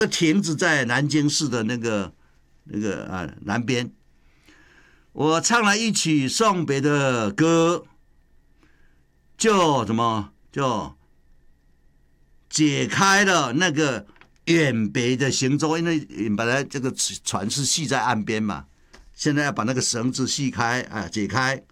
亭子在南京市的南边。我唱了一曲送别的歌，就解开了那个远别的行舟，因为本来这个船是系在岸边嘛，现在要把那个绳子系开啊，解开。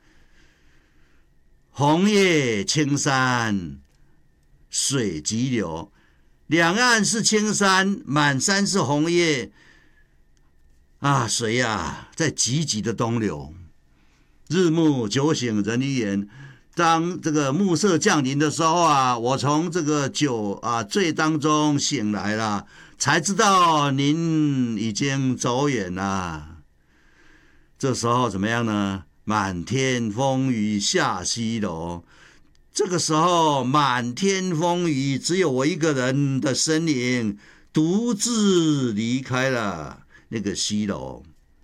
红叶青山水急流，两岸是青山，满山是红叶啊，水啊在急急的东流。日暮酒醒人已远，当这个暮色降临的时候啊，我从这个酒醉当中醒来了，才知道您已经走远了。这时候怎么样呢？满天风雨下西楼。这个时候满天风雨，只有我一个人的身影独自离开了那个西楼。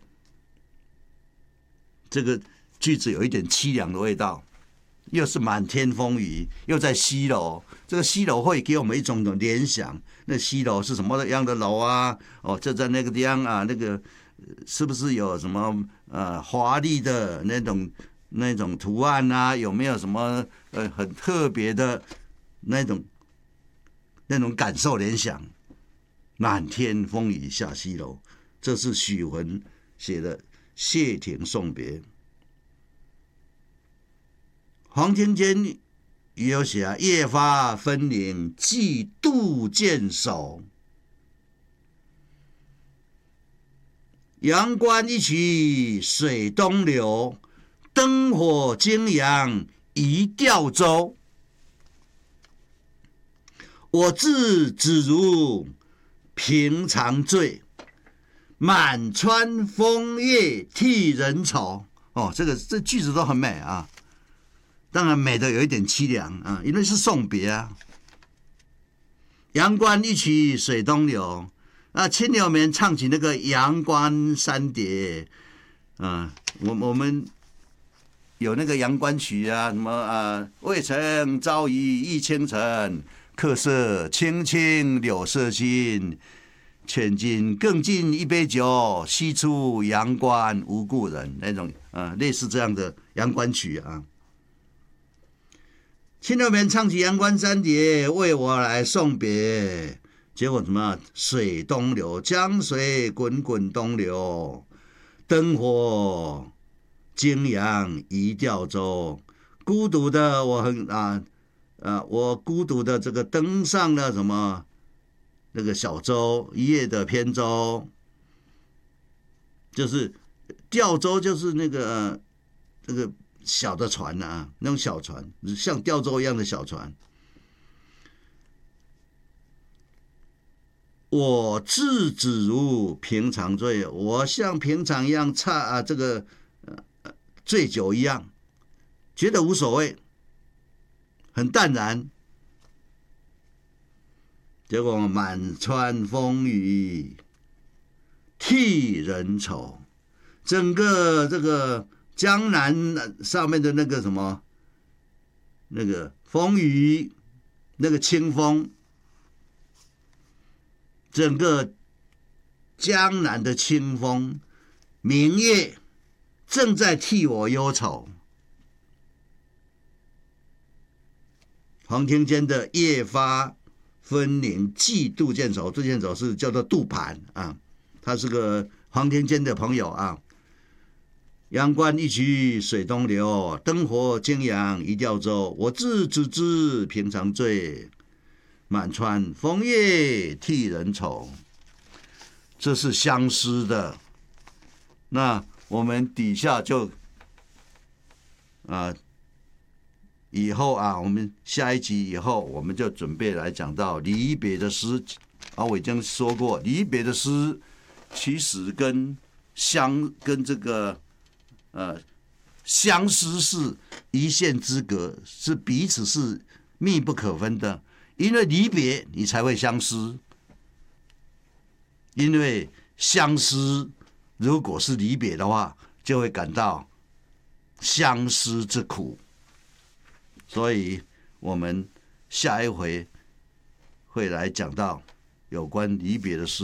这个句子有一点凄凉的味道，又是满天风雨，又在西楼。这个西楼会给我们一种联想，那西楼是什么样的楼啊？就在那个地方啊，那个是不是有什么华丽的那种图案啊？有没有什么很特别的那种感受联想？满天风雨下西楼，这是许浑写的《谢霆送别》。黄庭坚也有写啊，夜发分明寄杜剑手，阳关一曲水东流，灯火惊阳一钓舟。我自只如平常醉，满川枫叶替人愁。这句子都很美啊。当然美的有一点凄凉啊，因为是送别啊。阳关一曲水东流啊，青柳们唱起那个阳关三叠啊，我们有那个阳关曲啊，什么渭城朝雨浥轻尘，客舍青青柳色新，劝君更尽一杯酒，西出阳关无故人，那种类似这样的阳关曲啊。青柳们唱起阳关三叠，为我来送别。结果什么？水东流，江水滚滚东流，灯火惊阳一钓舟。孤独的我我孤独的这个登上了什么那个小舟，一叶的扁舟，就是钓舟，就是那个小的船啊，那种小船，像钓舟一样的小船。我自只如平常醉，我像平常一样醉酒一样，觉得无所谓，很淡然。结果满川风雨替人愁，整个这个江南上面的那个什么，那个风雨，那个清风，整个江南的清风，明月正在替我忧愁。黄庭坚的夜发分明寄杜剑手，杜剑手是叫做杜盘啊，他是个黄庭坚的朋友啊。阳关一曲水东流，灯火惊阳一钓舟。我自只知平常醉，满川枫叶替人愁。这是相思的。那我们底下就以后我们下一集以后，我们就准备来讲到离别的诗我已经说过，离别的诗其实跟这个相思是一线之隔，是彼此是密不可分的。因为离别，你才会相思；因为相思，如果是离别的话，就会感到相思之苦。所以，我们下一回会来讲到有关离别的诗。